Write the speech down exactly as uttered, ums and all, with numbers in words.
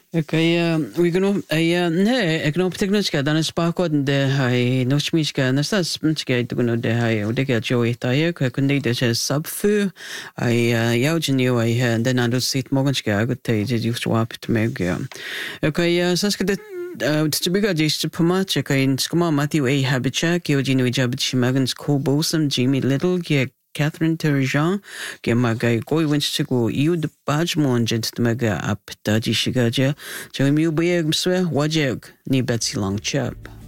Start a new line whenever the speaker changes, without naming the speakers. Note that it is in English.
Kaya we gano ay ne ekno pteknochka danas pakod de hai nochmichka nasas mchka ituno de hai odeka joy taye ka kunde de subfu ay yaujinio ay de nando sit moganchka agote je just wap to meg. Kaya saskade Tchibiga jish pumacha kain skuma Matthew A. Habichak, Yojinu Jabich Magans Ko Bosam, Jimmy Little, Ge Catherine Terjean, Ge Magai Goi Winchigo, Yud Bajmon, Gentmaga up Daji Shigaja, Jomiu Beag Mswe, Wajeg, Ni Betsy Long Chap.